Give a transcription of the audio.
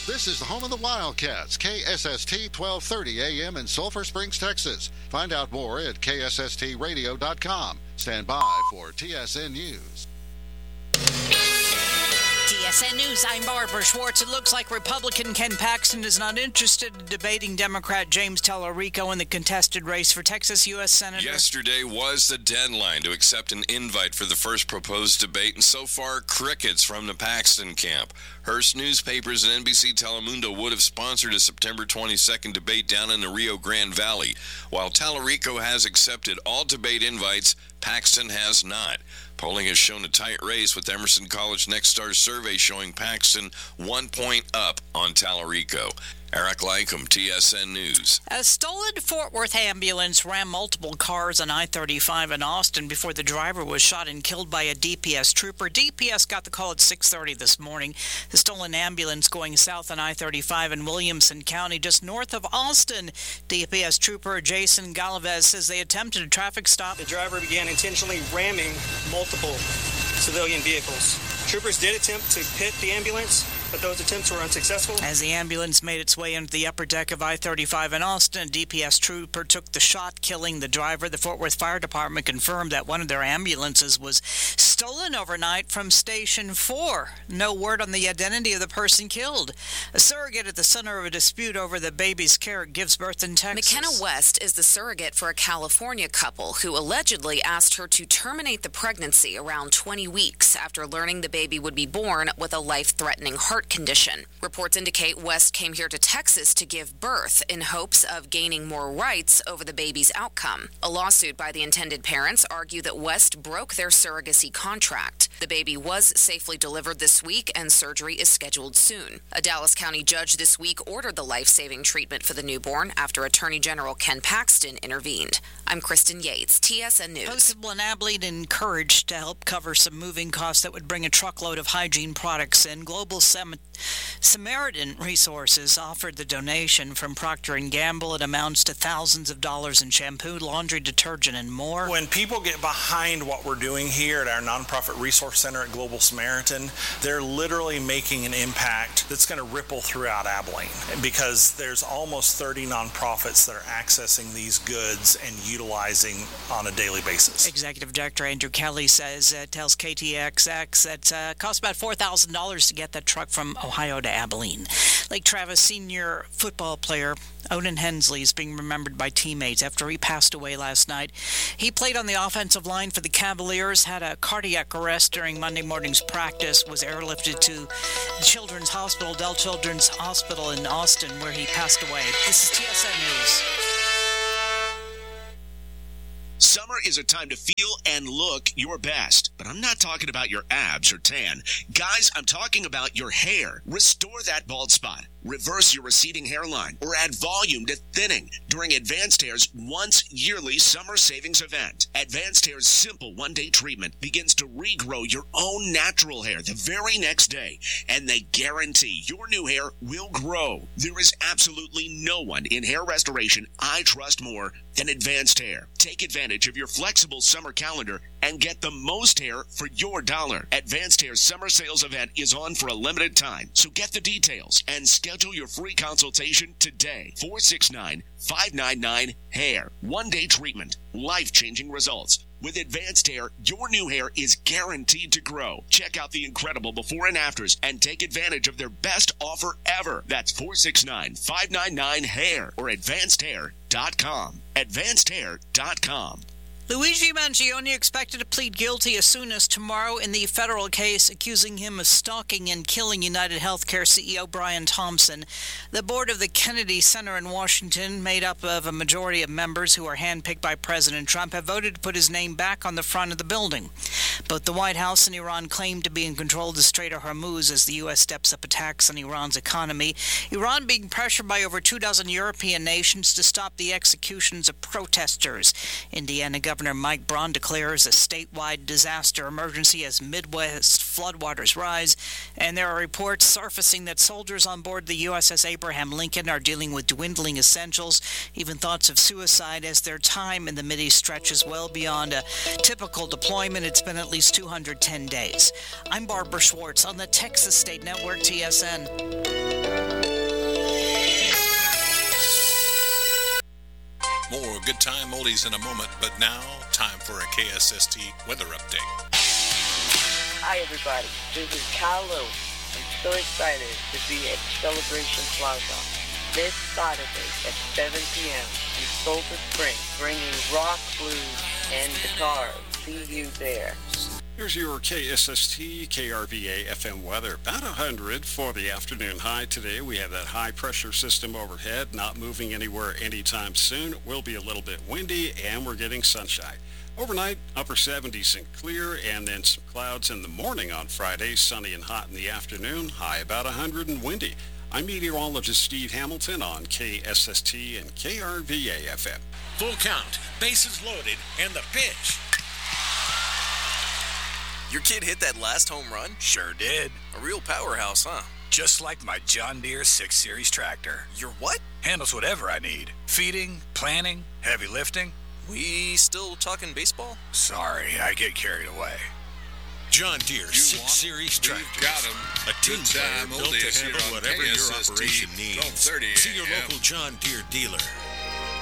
This is the home of the Wildcats, KSST 1230 AM in Sulphur Springs, Texas. Find out more at ksstradio.com. Stand by for TSN News. TSN News, I'm Barbara Schwartz. It looks like Republican Ken Paxton is not interested in debating Democrat James Tallarico in the contested race for Texas U.S. Senator. Yesterday was the deadline to accept an invite for the first proposed debate, and so far, crickets from the Paxton camp. Hearst newspapers and NBC Telemundo would have sponsored a September 22nd debate down in the Rio Grande Valley. While Tallarico has accepted all debate invites, Paxton has not. Polling has shown a tight race, with Emerson College Nexstar survey showing Paxton 1 point up on Tallarico. Eric Lycum, TSN News. A stolen Fort Worth ambulance ran multiple cars on I-35 in Austin before the driver was shot and killed by a DPS trooper. DPS got the call at 6:30 this morning. The stolen ambulance going south on I-35 in Williamson County, just north of Austin. DPS trooper Jason Galvez says they attempted a traffic stop. The driver began intentionally ramming multiple civilian vehicles. Troopers did attempt to pit the ambulance, but those attempts were unsuccessful. As the ambulance made its way into the upper deck of I-35 in Austin, a DPS trooper took the shot, killing the driver. The Fort Worth Fire Department confirmed that one of their ambulances was stolen overnight from Station 4. No word on the identity of the person killed. A surrogate at the center of a dispute over the baby's care gives birth in Texas. McKenna West is the surrogate for a California couple who allegedly asked her to terminate the pregnancy around 20 weeks after learning the baby would be born with a life-threatening heart condition. Reports indicate West came here to Texas to give birth in hopes of gaining more rights over the baby's outcome. A lawsuit by the intended parents argued that West broke their surrogacy contract. The baby was safely delivered this week and surgery is scheduled soon. A Dallas County judge this week ordered the life-saving treatment for the newborn after Attorney General Ken Paxton intervened. I'm Kristen Yates, TSN News. Postal and Abilene encouraged to help cover some moving costs that would bring a truckload of hygiene products in. Global Samaritan Resources offered the donation from Procter & Gamble. It amounts to thousands of dollars in shampoo, laundry detergent, and more. When people get behind what we're doing here at our nonprofit resource center at Global Samaritan, they're literally making an impact that's going to ripple throughout Abilene, because there's almost 30 nonprofits that are accessing these goods and utilizing on a daily basis. Executive Director Andrew Kelly says, tells KTXX that it costs about $4,000 to get that truck from Ohio to Abilene. Lake Travis senior football player Odin Hensley is being remembered by teammates after he passed away last night. He played on the offensive line for the Cavaliers, had a cardiac arrest during Monday morning's practice, was airlifted to Children's Hospital, Dell Children's Hospital in Austin, where he passed away. This is TSN News. Summer is a time to feel and look your best, but I'm not talking about your abs or tan. Guys, I'm talking about your hair. Restore that bald spot, reverse your receding hairline, or add volume to thinning during Advanced Hair's once-yearly summer savings event. Advanced Hair's simple one-day treatment begins to regrow your own natural hair the very next day, and they guarantee your new hair will grow. There is absolutely no one in hair restoration I trust more than Advanced Hair. Take advantage of your flexible summer calendar and get the most hair for your dollar. Advanced Hair's summer sales event is on for a limited time, so get the details and schedule your free consultation today. 469-599-HAIR. One-day treatment. Life-changing results. With Advanced Hair, your new hair is guaranteed to grow. Check out the incredible before and afters and take advantage of their best offer ever. That's 469-599-HAIR or AdvancedHair.com. AdvancedHair.com. Luigi Mangione expected to plead guilty as soon as tomorrow in the federal case accusing him of stalking and killing United Healthcare CEO Brian Thompson. The board of the Kennedy Center in Washington, made up of a majority of members who are handpicked by President Trump, have voted to put his name back on the front of the building. Both the White House and Iran claim to be in control of the Strait of Hormuz as the U.S. steps up attacks on Iran's economy. Iran being pressured by over 24 European nations to stop the executions of protesters. Indiana Governor Mike Braun declares a statewide disaster emergency as Midwest floodwaters rise, and there are reports surfacing that soldiers on board the USS Abraham Lincoln are dealing with dwindling essentials, even thoughts of suicide as their time in the Mideast stretches well beyond a typical deployment. It's been at least 210 days. I'm Barbara Schwartz on the Texas State Network, TSN. More good time oldies in a moment, but now, time for a KSST weather update. Hi, everybody. This is Kyle Lewis. I'm so excited to be at Celebration Plaza this Saturday at 7 p.m. in Sulphur Springs, bringing rock, blues, and guitars. See you there. Here's your KSST KRVA FM weather. About 100 for the afternoon high today. We have that high pressure system overhead, not moving anywhere anytime soon. It will be a little bit windy, and we're getting sunshine. Overnight, upper 70s and clear, and then some clouds in the morning on Friday. Sunny and hot in the afternoon. High about 100 and windy. I'm meteorologist Steve Hamilton on KSST and KRVA FM. Full count, bases loaded, and the pitch. Your kid hit that last home run? Sure did. A real powerhouse, huh? Just like my John Deere 6 Series tractor. Your what? Handles whatever I need. Feeding, planting, heavy lifting. We still talking baseball? Sorry, I get carried away. John Deere 6 Series tractor. Got him. A team player built to handle whatever your operation needs. See your local John Deere dealer.